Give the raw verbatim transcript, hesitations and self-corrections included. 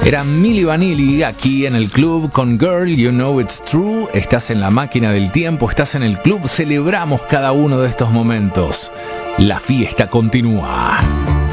Era Milli Vanilli aquí en el club con Girl, You Know It's True. Estás en la máquina del tiempo, estás en el club. Celebramos cada uno de estos momentos. La fiesta continúa.